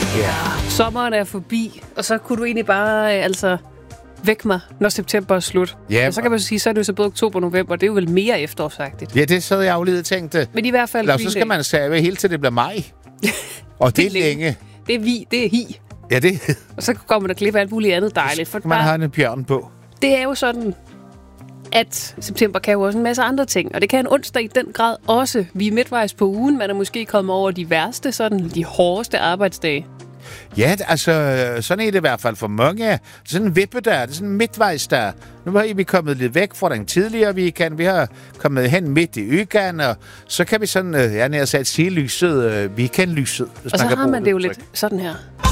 Sommeren er forbi, og så kunne du egentlig bare væk mig, når september er slut. Ja, og så kan man sige, så er det jo så både oktober og november, det er jo vel mere efterårsagtigt. Ja, det sad jeg jo lige og tænkte. Men i hvert fald... Eller så skal man save helt til det bliver maj. Og det er længe. Det er det er hi. Ja, det... Og så kommer man da glip af alt muligt andet dejligt. Så kan man have en bjørn på. Det er jo sådan, at september kan jo også en masse andre ting. Og det kan en onsdag i den grad også. Vi er midtvejs på ugen. Man er måske kommet over de værste, sådan de hårdeste arbejdsdage. Ja, altså, sådan er det i hvert fald for mange. Det er sådan en vippedag, det er sådan en midtvejsdag. Nu har vi kommet lidt væk fra den tidligere weekend. Vi har kommet hen midt i ugen, og så kan vi sådan, nær sagt, sige lyset, weekendlyset. Og så har man det jo lidt sådan her.